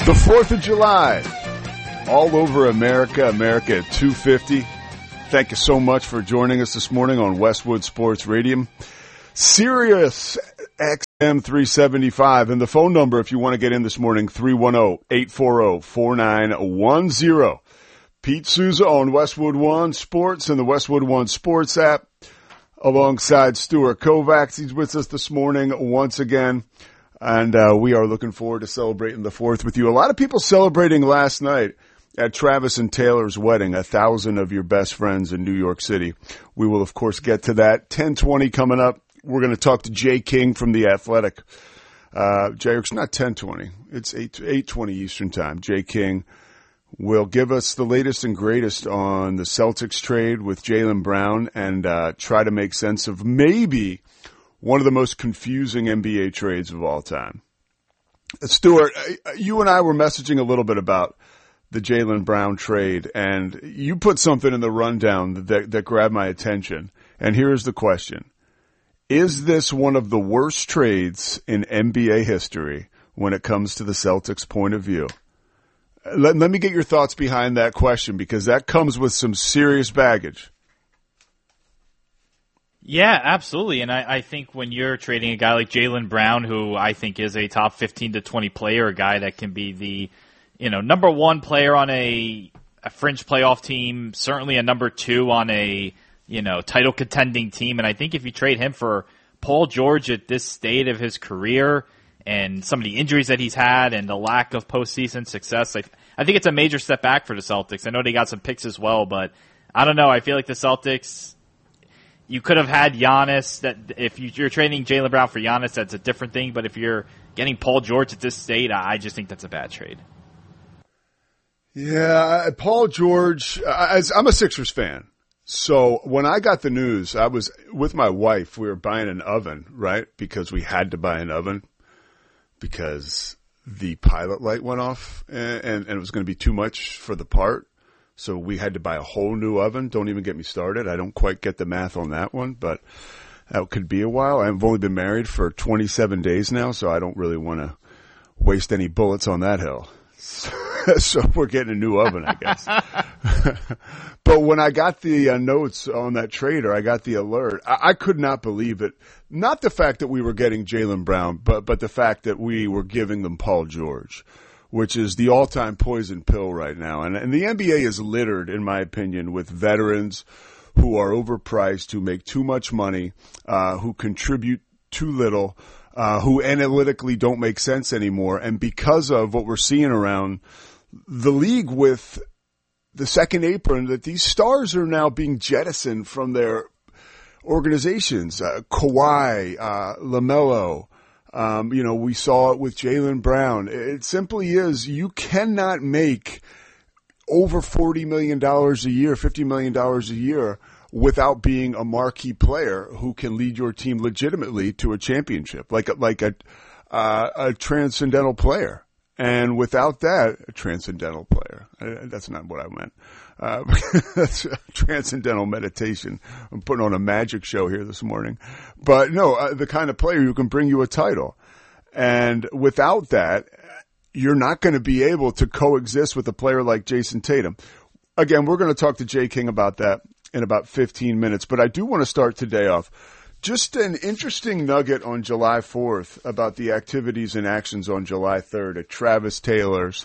The 4th of July, all over America, America at 2:50. Thank you so much for joining us this morning on Westwood Sports Radio. Sirius XM 375. And the phone number, if you want to get in this morning, 310-840-4910. Pete Souza on Westwood One Sports and the Westwood One Sports app, alongside Stuart Kovacs. He's with us this morning once again. And we are looking forward to celebrating the 4th with you. A lot of people celebrating last night at Travis and Taylor's wedding, 1,000 of your best friends in New York City. We will, of course, get to that. 10:20 coming up. We're going to talk to Jay King from The Athletic. Jay, it's not 10:20. It's 8:20 Eastern Time. Jay King will give us the latest and greatest on the Celtics trade with Jaylen Brown and try to make sense of maybe one of the most confusing NBA trades of all time. Stuart, you and I were messaging a little bit about the Jaylen Brown trade, and you put something in the rundown that grabbed my attention. And here's the question. Is this one of the worst trades in NBA history when it comes to the Celtics' point of view? Let me get your thoughts behind that question, because that comes with some serious baggage. Yeah, absolutely. And I think when you're trading a guy like Jaylen Brown, who I think is a top 15 to 20 player, a guy that can be the, number one player on a fringe playoff team, certainly a number two on a, title contending team. And I think if you trade him for Paul George at this state of his career and some of the injuries that he's had and the lack of postseason success, I think it's a major step back for the Celtics. I know they got some picks as well, but I don't know. I feel like the Celtics, you could have had Giannis. That if you're trading Jaylen Brown for Giannis, that's a different thing. But if you're getting Paul George at this state, I just think that's a bad trade. Yeah, Paul George, I'm a Sixers fan. So when I got the news, I was with my wife. We were buying an oven, right? Because we had to buy an oven because the pilot light went off and it was going to be too much for the part. So we had to buy a whole new oven. Don't even get me started. I don't quite get the math on that one, but that could be a while. I've only been married for 27 days now, so I don't really want to waste any bullets on that hill. So we're getting a new oven, I guess. But when I got the notes on that trade, or I got the alert, I could not believe it. Not the fact that we were getting Jaylen Brown, but the fact that we were giving them Paul George, which is the all-time poison pill right now. And the NBA is littered, in my opinion, with veterans who are overpriced, who make too much money, who contribute too little, who analytically don't make sense anymore. And because of what we're seeing around the league with the second apron, that these stars are now being jettisoned from their organizations. Kawhi, LaMelo, we saw it with Jaylen Brown. It simply is, you cannot make over $40 million a year, $50 million a year without being a marquee player who can lead your team legitimately to a championship, like a transcendental player. And without that, a transcendental player. That's not what I meant. That's transcendental meditation. I'm putting on a magic show here this morning. But no, the kind of player who can bring you a title. And without that, you're not going to be able to coexist with a player like Jason Tatum. Again, we're going to talk to Jay King about that in about 15 minutes. But I do want to start today off. Just an interesting nugget on July 4th about the activities and actions on July 3rd at Travis Taylor's,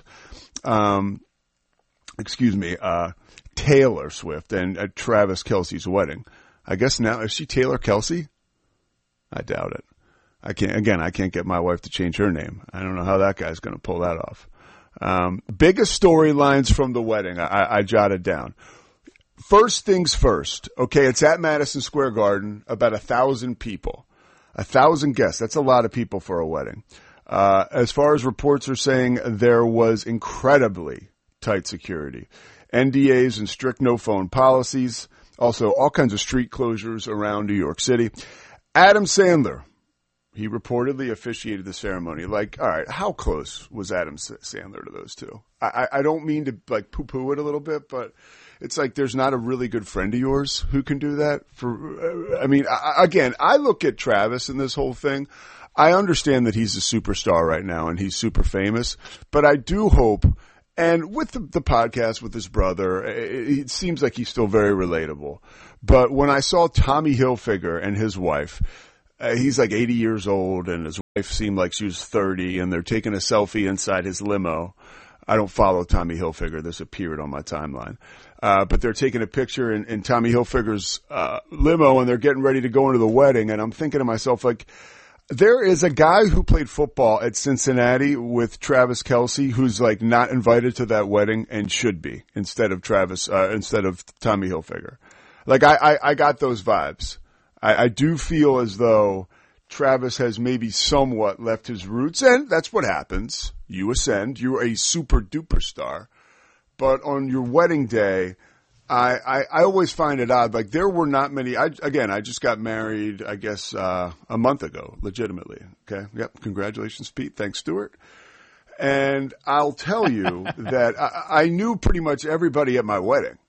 Taylor Swift and at Travis Kelce's wedding. I guess now, is she Taylor Kelce? I doubt it. I can't get my wife to change her name. I don't know how that guy's going to pull that off. Biggest storylines from the wedding I jotted down. First things first, okay, it's at Madison Square Garden, about 1,000 people, 1,000 guests. That's a lot of people for a wedding. As far as reports are saying, there was incredibly tight security, NDAs and strict no-phone policies, also all kinds of street closures around New York City. Adam Sandler, he reportedly officiated the ceremony. Like, all right, how close was Adam Sandler to those two? I don't mean to like poo-poo it a little bit, but it's like there's not a really good friend of yours who can do that. I look at Travis and this whole thing. I understand that he's a superstar right now and he's super famous, but I do hope, and with the podcast with his brother, it seems like he's still very relatable. But when I saw Tommy Hilfiger and his wife, he's like 80 years old and his wife seemed like she was 30 and they're taking a selfie inside his limo. I don't follow Tommy Hilfiger. This appeared on my timeline. But they're taking a picture in Tommy Hilfiger's limo and they're getting ready to go into the wedding. And I'm thinking to myself, like, there is a guy who played football at Cincinnati with Travis Kelce who's like not invited to that wedding and should be instead of Tommy Hilfiger. Like I got those vibes. I do feel as though Travis has maybe somewhat left his roots, and that's what happens. You ascend. You're a super duper star. But on your wedding day, I always find it odd. Like there were not many. I just got married, I guess, a month ago, legitimately. Okay. Yep. Congratulations, Pete. Thanks, Stuart. And I'll tell you that I knew pretty much everybody at my wedding.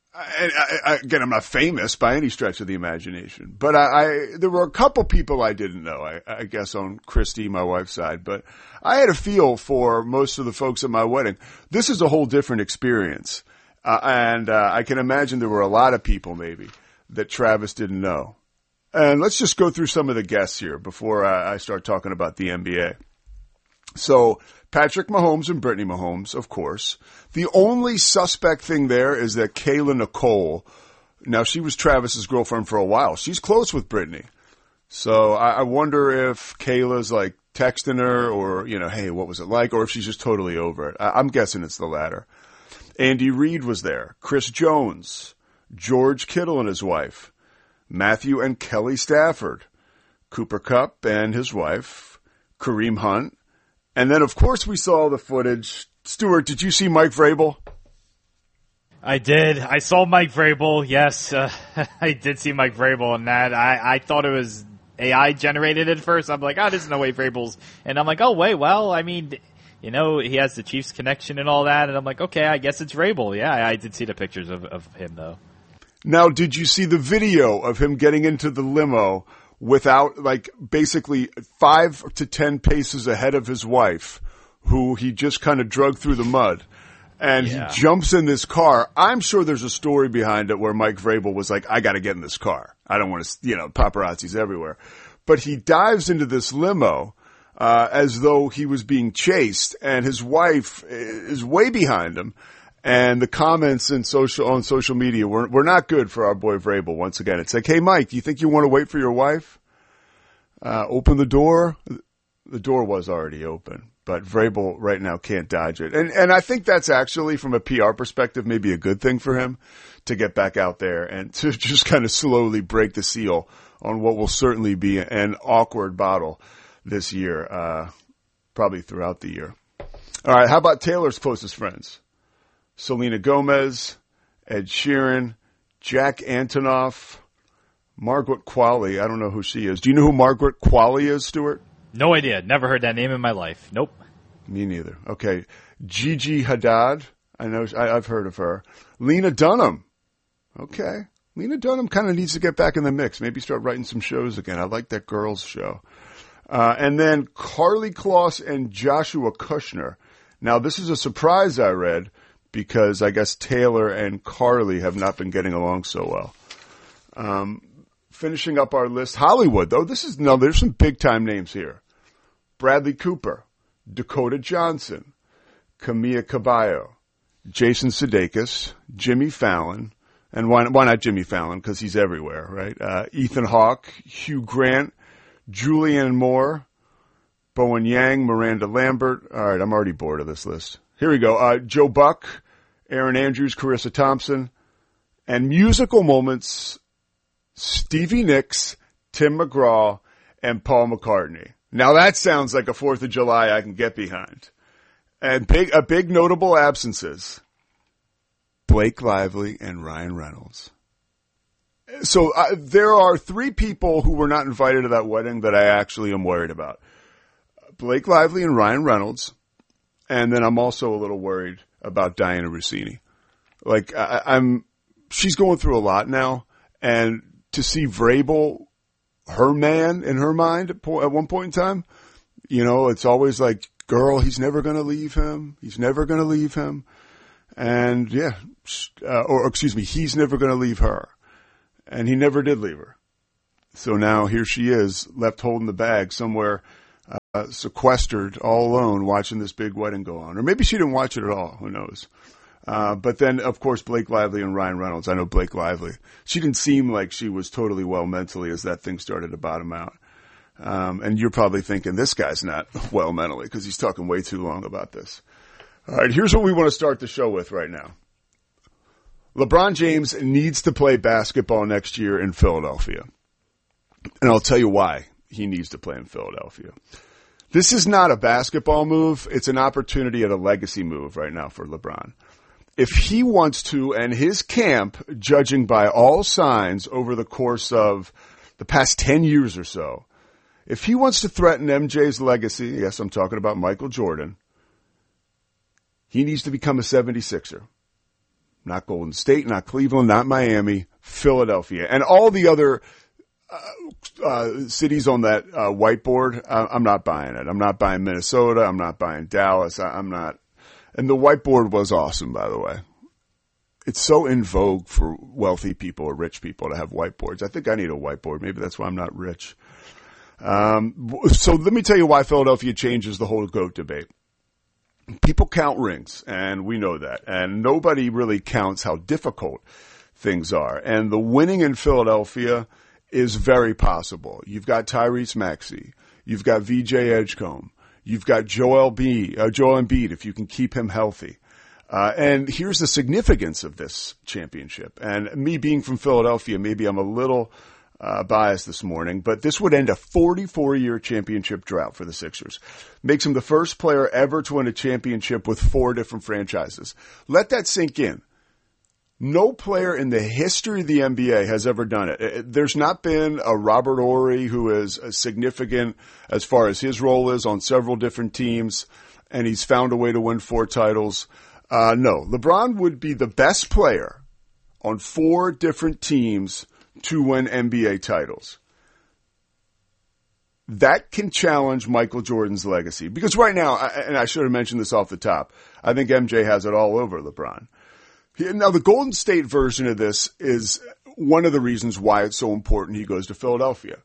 Again, I'm not famous by any stretch of the imagination, but there were a couple people I didn't know, I guess on Christy, my wife's side, but I had a feel for most of the folks at my wedding. This is a whole different experience. And I can imagine there were a lot of people maybe that Travis didn't know. And let's just go through some of the guests here before I start talking about the NBA. So Patrick Mahomes and Brittany Mahomes, of course. The only suspect thing there is that Kayla Nicole, now she was Travis's girlfriend for a while. She's close with Brittany. So I wonder if Kayla's like texting her or, hey, what was it like? Or if she's just totally over it. I'm guessing it's the latter. Andy Reid was there. Chris Jones, George Kittle and his wife, Matthew and Kelly Stafford, Cooper Kupp and his wife, Kareem Hunt. And then, of course, we saw the footage. Stuart, did you see Mike Vrabel? I did. I saw Mike Vrabel. Yes, I did see Mike Vrabel, and that I thought it was AI generated at first. I'm like, there's no way Vrabel's. And I'm like, oh, wait, well, I mean, he has the Chiefs connection and all that. And I'm like, okay, I guess it's Vrabel. Yeah, I did see the pictures of him, though. Now, did you see the video of him getting into the limo without, like, basically 5 to 10 paces ahead of his wife, who he just kind of dragged through the mud? And he jumps in this car. I'm sure there's a story behind it where Mike Vrabel was like, I got to get in this car. I don't want to, paparazzi's everywhere. But he dives into this limo as though he was being chased, and his wife is way behind him. And the comments on social media were not good for our boy Vrabel. Once again, it's like, hey, Mike, do you think you want to wait for your wife? Open the door. The door was already open, but Vrabel right now can't dodge it. And I think that's actually, from a PR perspective, maybe a good thing for him to get back out there and to just kind of slowly break the seal on what will certainly be an awkward battle this year, probably throughout the year. All right, how about Taylor's closest friends? Selena Gomez, Ed Sheeran, Jack Antonoff, Margaret Qualley. I don't know who she is. Do you know who Margaret Qualley is, Stuart? No idea. Never heard that name in my life. Nope. Me neither. Okay. Gigi Hadid. I know. I've heard of her. Lena Dunham. Okay. Lena Dunham kind of needs to get back in the mix. Maybe start writing some shows again. I like that girls show. And then Karlie Kloss and Joshua Kushner. Now, this is a surprise I read, because I guess Taylor and Karlie have not been getting along so well. Finishing up our list, Hollywood, though. There's some big time names here. Bradley Cooper, Dakota Johnson, Camila Cabello, Jason Sudeikis, Jimmy Fallon, and why not Jimmy Fallon? Because he's everywhere, right? Ethan Hawke, Hugh Grant, Julianne Moore, Bowen Yang, Miranda Lambert. All right, I'm already bored of this list. Here we go. Joe Buck, Aaron Andrews, Carissa Thompson, and musical moments, Stevie Nicks, Tim McGraw, and Paul McCartney. Now that sounds like a 4th of July I can get behind. And big notable absences, Blake Lively and Ryan Reynolds. So there are 3 people who were not invited to that wedding that I actually am worried about. Blake Lively and Ryan Reynolds. And then I'm also a little worried about Diana Rossini. Like, she's going through a lot now. And to see Vrabel her man in her mind at one point in time. You know, it's always like, girl, he's never going to leave him. He's never going to leave him. And yeah, he's never going to leave her. And he never did leave her. So now here she is, left holding the bag somewhere, sequestered, all alone, watching this big wedding go on. Or maybe she didn't watch it at all. Who knows? But then, of course, Blake Lively and Ryan Reynolds. I know Blake Lively. She didn't seem like she was totally well mentally as that thing started to bottom out. And you're probably thinking, this guy's not well mentally because he's talking way too long about this. All right, here's what we want to start the show with right now. LeBron James needs to play basketball next year in Philadelphia. And I'll tell you why he needs to play in Philadelphia. This is not a basketball move. It's an opportunity at a legacy move right now for LeBron. If he wants to, and his camp, judging by all signs over the course of the past 10 years or so, if he wants to threaten MJ's legacy, yes, I'm talking about Michael Jordan, he needs to become a 76er. Not Golden State, not Cleveland, not Miami, Philadelphia. And all the other cities on that whiteboard, I'm not buying it. I'm not buying Minnesota. I'm not buying Dallas. I'm not. And the whiteboard was awesome, by the way. It's so in vogue for wealthy people or rich people to have whiteboards. I think I need a whiteboard. Maybe that's why I'm not rich. So let me tell you why Philadelphia changes the whole GOAT debate. People count rings, and we know that. And nobody really counts how difficult things are. And the winning in Philadelphia is very possible. You've got Tyrese Maxey. You've got VJ Edgecombe. You've got Joel Embiid, if you can keep him healthy. And here's the significance of this championship. And me being from Philadelphia, maybe I'm a little biased this morning, but this would end a 44-year championship drought for the Sixers. Makes him the first player ever to win a championship with 4 different franchises. Let that sink in. No player in the history of the NBA has ever done it. There's not been a Robert Horry who is significant as far as his role is on several different teams, and he's found a way to win 4 titles. No, LeBron would be the best player on 4 different teams to win NBA titles. That can challenge Michael Jordan's legacy. Because right now, and I should have mentioned this off the top, I think MJ has it all over LeBron. Now, the Golden State version of this is one of the reasons why it's so important he goes to Philadelphia.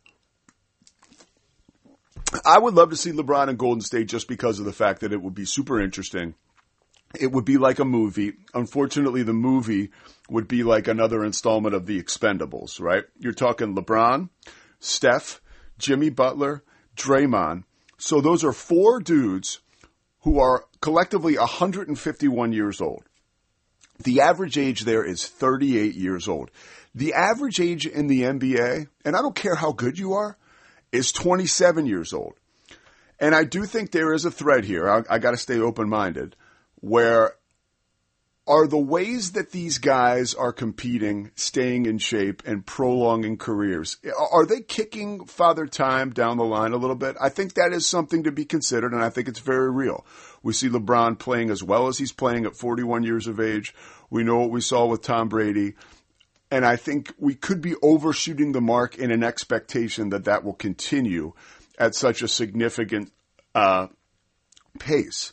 I would love to see LeBron in Golden State just because of the fact that it would be super interesting. It would be like a movie. Unfortunately, the movie would be like another installment of The Expendables, right? You're talking LeBron, Steph, Jimmy Butler, Draymond. So those are 4 dudes who are collectively 151 years old. The average age there is 38 years old. The average age in the NBA, and I don't care how good you are, is 27 years old. And I do think there is a thread here. I got to stay open-minded. Where are the ways that these guys are competing, staying in shape, and prolonging careers? Are they kicking Father Time down the line a little bit? I think that is something to be considered, and I think it's very real. We see LeBron playing as well as he's playing at 41 years of age. We know what we saw with Tom Brady. And I think we could be overshooting the mark in an expectation that that will continue at such a significant pace.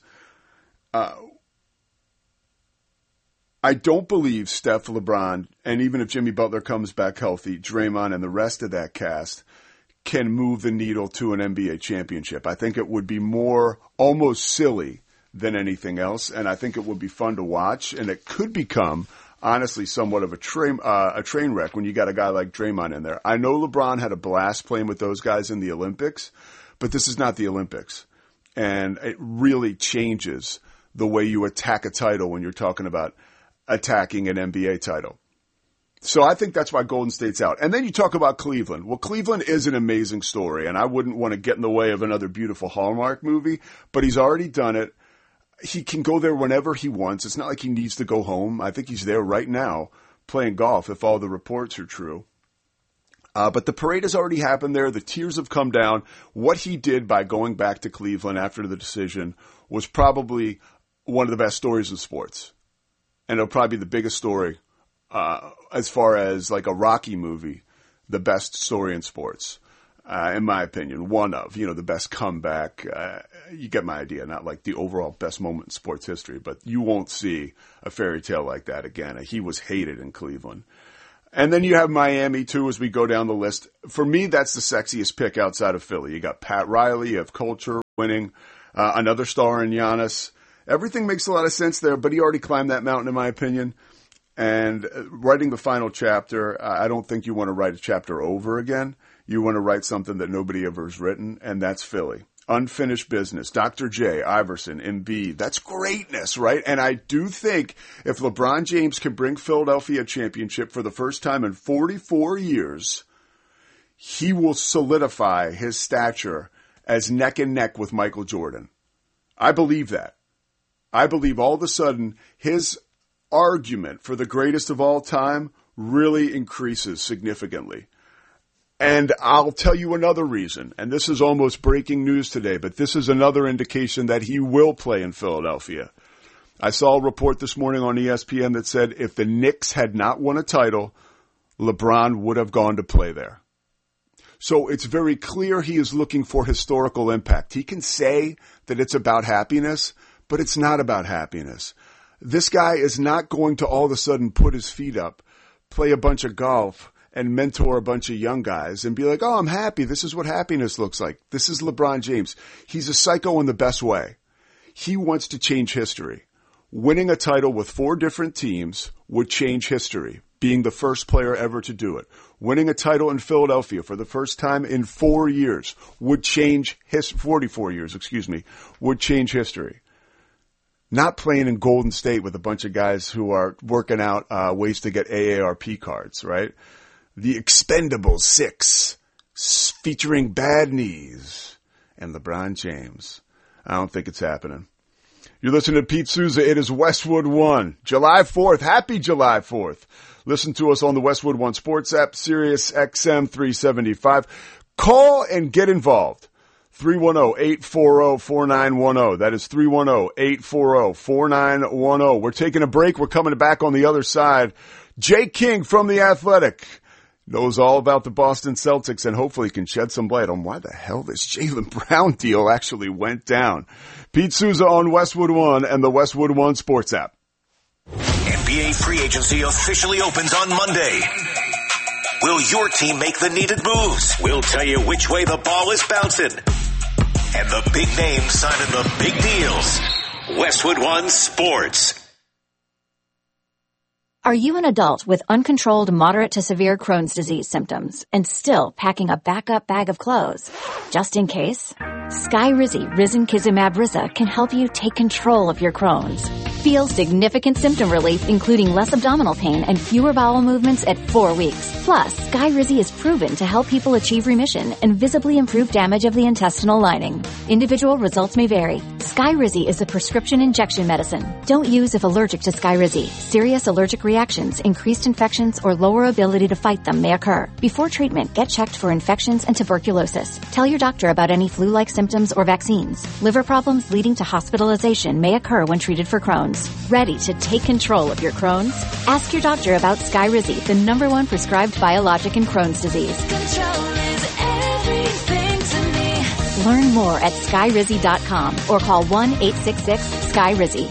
I don't believe Steph, LeBron, and even if Jimmy Butler comes back healthy, Draymond and the rest of that cast can move the needle to an NBA championship. I think it would be more almost silly than anything else, and I think it would be fun to watch, and it could become, honestly, somewhat of a train wreck when you got a guy like Draymond in there. I know LeBron had a blast playing with those guys in the Olympics, but this is not the Olympics, and it really changes the way you attack a title when you're talking about attacking an NBA title. So I think that's why Golden State's out. And then you talk about Cleveland. Well, Cleveland is an amazing story, and I wouldn't want to get in the way of another beautiful Hallmark movie, but he's already done it. He can go there whenever he wants. It's not like he needs to go home. I think he's there right now playing golf if all the reports are true. But the parade has already happened there. The tears have come down. What he did by going back to Cleveland after the decision was probably one of the best stories in sports. And it'll probably be the biggest story as far as like a Rocky movie, the best story in sports. in my opinion, one of, the best comeback. You get my idea, not like the overall best moment in sports history, but you won't see a fairy tale like that again. He was hated in Cleveland. And then you have Miami, too, as we go down the list. For me, that's the sexiest pick outside of Philly. You got Pat Riley, you have culture winning, another star in Giannis. Everything makes a lot of sense there, but he already climbed that mountain, in my opinion. And writing the final chapter, I don't think you want to write a chapter over again. You want to write something that nobody ever has written, and that's Philly. Unfinished business. Dr. J, Iverson, Embiid. That's greatness, right? And I do think if LeBron James can bring Philadelphia a championship for the first time in 44 years, he will solidify his stature as neck and neck with Michael Jordan. I believe that. I believe all of a sudden his argument for the greatest of all time really increases significantly. And I'll tell you another reason, and this is almost breaking news today, but this is another indication that he will play in Philadelphia. I saw a report this morning on ESPN that said if the Knicks had not won a title, LeBron would have gone to play there. So it's very clear he is looking for historical impact. He can say that it's about happiness, but it's not about happiness. This guy is not going to all of a sudden put his feet up, play a bunch of golf, and mentor a bunch of young guys and be like, oh, I'm happy. This is what happiness looks like. This is LeBron James. He's a psycho in the best way. He wants to change history. Winning a title with 4 different teams would change history, being the first player ever to do it. Winning a title in Philadelphia for the first time in 4 years would change 44 years, would change history. Not playing in Golden State with a bunch of guys who are working out ways to get AARP cards, right? The Expendables 6, featuring Bad Knees and LeBron James. I don't think it's happening. You're listening to Pete Souza. It is Westwood One, July 4th. Happy July 4th. Listen to us on the Westwood One Sports app, Sirius XM 375. Call and get involved. 310-840-4910. That is 310-840-4910. We're taking a break. We're coming back on the other side. Jay King from The Athletic knows all about the Boston Celtics and hopefully can shed some light on why the hell this Jaylen Brown deal actually went down. Pete Souza on Westwood One and the Westwood One Sports app. NBA free agency officially opens on Monday. Will your team make the needed moves? We'll tell you which way the ball is bouncing. And the big names signing the big deals. Westwood One Sports. Are you an adult with uncontrolled moderate to severe Crohn's disease symptoms and still packing a backup bag of clothes? Just in case? Skyrizi Risankizumab Risa can help you take control of your Crohn's. Feel significant symptom relief, including less abdominal pain and fewer bowel movements at 4 weeks. Plus, Skyrizi is proven to help people achieve remission and visibly improve damage of the intestinal lining. Individual results may vary. Skyrizi is a prescription injection medicine. Don't use if allergic to Skyrizi. Serious allergic reactions, increased infections, or lower ability to fight them may occur. Before treatment, get checked for infections and tuberculosis. Tell your doctor about any flu-like symptoms or vaccines. Liver problems leading to hospitalization may occur when treated for Crohn's. Ready to take control of your Crohn's? Ask your doctor about Skyrizi, the #1 prescribed biologic in Crohn's disease. Control is everything to me. Learn more at Skyrizi.com or call 1-866-SKYRIZI.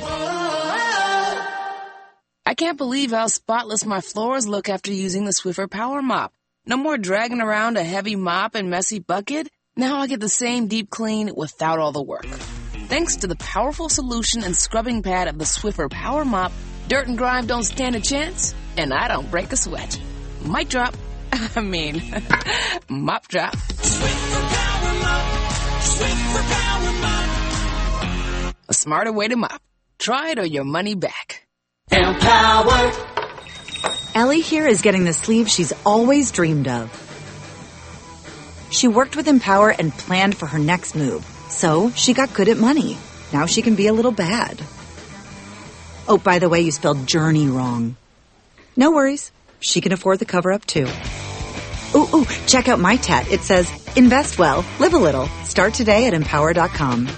I can't believe how spotless my floors look after using the Swiffer Power Mop. No more dragging around a heavy mop and messy bucket. Now I get the same deep clean without all the work. Thanks to the powerful solution and scrubbing pad of the Swiffer Power Mop, dirt and grime don't stand a chance, and I don't break a sweat. Mic drop. Mop drop. Swiffer Power Mop. Swiffer Power Mop. A smarter way to mop. Try it or your money back. Empower. Ellie here is getting the sleeve she's always dreamed of. She worked with Empower and planned for her next move. So she got good at money. Now she can be a little bad. Oh, by the way, you spelled journey wrong. No worries. She can afford the cover-up too. Ooh, check out my tat. It says, invest well, live a little. Start today at Empower.com.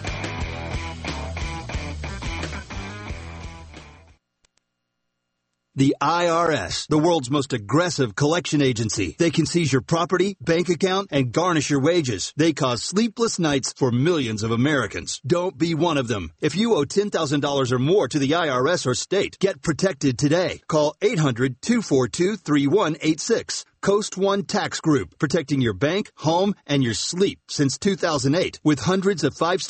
The IRS, the world's most aggressive collection agency. They can seize your property, bank account, and garnish your wages. They cause sleepless nights for millions of Americans. Don't be one of them. If you owe $10,000 or more to the IRS or state, get protected today. Call 800-242-3186. Coast One Tax Group, protecting your bank, home, and your sleep since 2008 with hundreds of 5-star